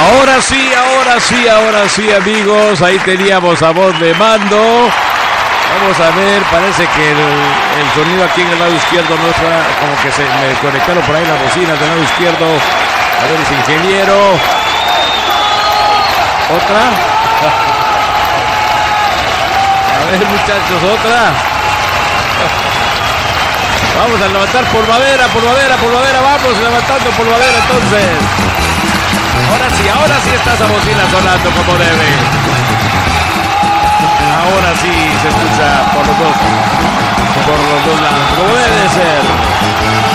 Ahora sí, amigos. Ahí teníamos a voz de mando. Vamos a ver, parece que el sonido aquí en el lado izquierdo no está, como que se me conectaron por ahí las bocinas del lado izquierdo. A ver, ese ingeniero. ¿Otra? A ver, muchachos, otra. Vamos a levantar por madera, vamos levantando por madera entonces. Ahora sí está esa bocina sonando como debe. Ahora sí se escucha por los dos lados, como debe ser.